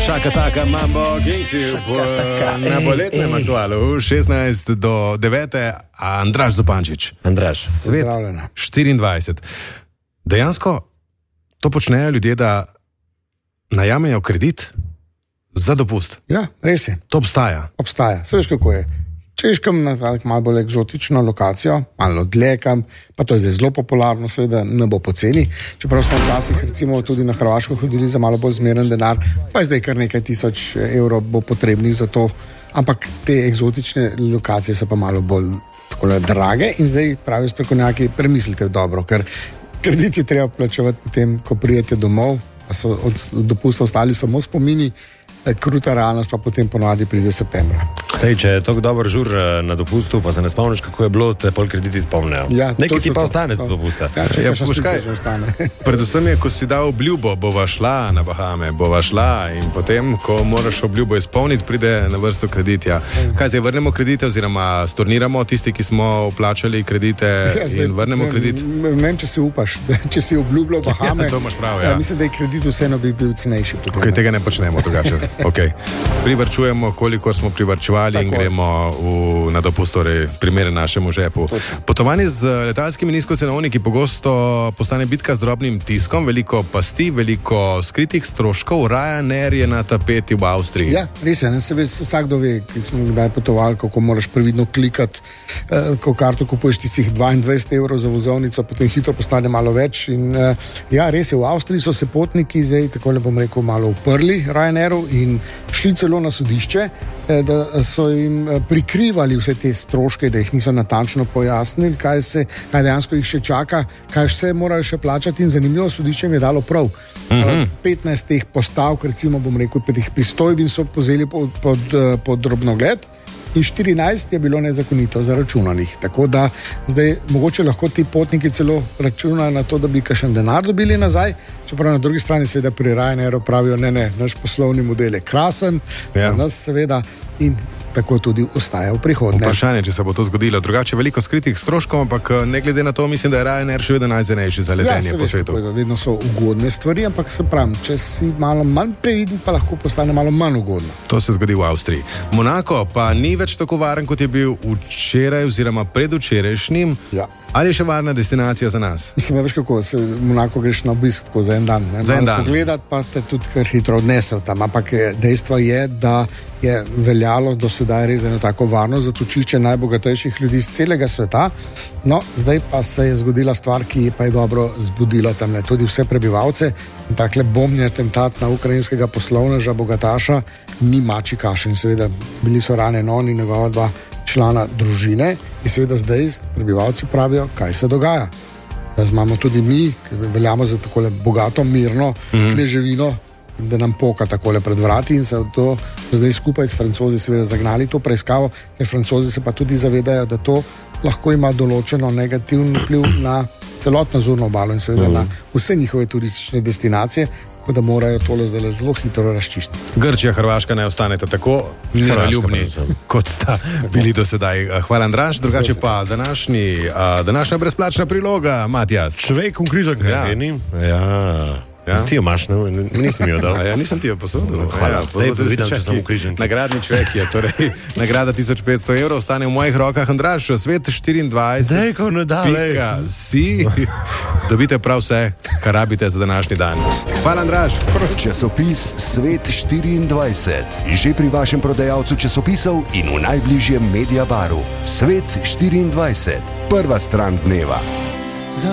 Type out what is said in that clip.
Šakataka, Mambo Kingsi, na poletnem aktualu, 16 do 9, Andraž Zupančič. Andraž, Svet 24. Dejansko to počnejo ljudje, da najamejo kredit za dopust. Ja, res je. To obstaja. Obstaja. Se veš, kako je. Če iškam na tako malo bolj eksotično lokacijo, malo dlekam, pa to je zdaj zelo popularno, seveda ne bo poceni. Čeprav smo včasih recimo tudi na Hrvaško hodili za malo bolj zmeren denar, pa je zdaj kar nekaj tisoč evrov bo potrebnih za to. Ampak te eksotične lokacije so pa malo bolj takole drage in zdaj pravijo strokovnjaki, premislite dobro, ker kredit je treba plačevati potem, ko prijete domov, a so od dopusta ostali samo spomini, kruta realnost pa potem ponavadi pride septembra. Sej, če je tako dober žur na dopustu, pa se ne spomniš, kako je bilo, te pol krediti spomnejo. Ja, nekaj ti pa ostane z dopusta. Ja, že ostane. Predvsem je, ko si dal obljubo, bova šla na Bahame, bova šla in potem, ko moraš obljubo izpolniti, pride na vrsto kreditja. Kaj zdaj, vrnemo kredite oziroma storniramo tisti, ki smo plačali kredite in vrnemo kredit? Ne vem, če si upaš, če si obljubljal Bahame. Ja, to imaš prav, ja. Mislim, da je kredit vseeno bi bil cenejši. Okay, tega ne počnemo drugače. Okay. Privarčujemo, koliko smo privarčevali in gremo na dopust, torej primere našemu žepu. Potovanje z letalskimi nizkocenovniki pogosto postane bitka z drobnim tiskom, veliko pasti, veliko skritih stroškov. Ryanair je na tapeti v Avstriji. Ja, res je, se ve, vsakdo ve, ki smo kdaj potovali, kako moraš previdno klikati, ko karto kupuješ tistih 22 evrov za vozovnico, potem hitro postane malo več. In ja, res je, v Avstriji so se potniki zdaj, tako le bom rekel, malo uprli Ryanairu in šli celo na sodišče, da so jim prikrivali vse te stroške, da jih niso natančno pojasnili, kaj dejansko jih še čaka, kaj vse morajo še plačati in zanimivo, sodišče jim je dalo prav. 15 teh postavk, recimo bom rekel, teh pristojbin so pozeli pod drobnogled in 14 je bilo nezakonito zaračunanih. Tako da zdaj mogoče lahko ti potniki celo računajo na to, da bi kakšen denar dobili nazaj, čeprav na drugi strani seveda pri Ryanairu pravijo, ne, naš poslovni model je krasen, za nas seveda in tako tudi ostaja v prihodnje. Vprašanje, če se bo to zgodilo. Drugače veliko skritih stroškov, ampak ne glede na to, mislim, da je Ryanair še vedno najcenejši za letenje po svetu. Ja, vedno so ugodne stvari, ampak se pravim, če si malo manj previden, pa lahko postane malo manj ugodno. To se zgodi v Avstriji. Monako pa ni več tako varen, kot je bil včeraj oziroma predvčerajšnjim. Ja. Ali je še varna destinacija za nas? Mislim, veš kako, se Monako greš na obisk tako za en dan. Za en dan. Pogledat pa te tudi kar hitro odnesel tam, ampak dejstvo je, da je veljalo do sedaj res eno tako varno zatočišče najbogatejših ljudi iz celega sveta. No, zdaj pa se je zgodila stvar, ki pa je dobro zbudila tam tudi vse prebivalce. In takle bombni atentat na ukrajinskega poslovneža, bogataša, ni mačji kašelj. In seveda bili so ranjeni on in njegova dva člana družine in seveda zdaj prebivalci pravijo, kaj se dogaja. Da imamo tudi mi, ki veljamo za takole bogato, mirno kneževino, da nam poka takole pred vrati in se to zdaj skupaj s Francozi seveda zagnali to preiskavo, ker Francozi se pa tudi zavedajo, da to lahko ima določeno negativni vpliv na celotno Azurno obalo in seveda na vse njihove turistične destinacije, da morajo tole zdaj zelo hitro razčistiti. Grčija, Hrvaška ne ostaneta tako miroljubni, kot sta bili do sedaj. Hvala, Andraž. Drugače pa današnja brezplačna priloga, Matijas. Človek v križak greni. Ja. Ti jo imaš, nisem jo dal. Ja, nisem ti jo posodil. Hvala. Vidim, če sem v križanki. Nagradni čvek je, torej nagrada 1500 evrov ostane v mojih rokah. Andraž, Svet 24. Dejko, ne dalej. Si dobite prav vse, kar rabite za današnji dan. Hvala, Andraž. Časopis Svet 24. Že pri vašem prodajalcu časopisov in v najbližjem Mediabaru. Svet 24. Prva stran dneva.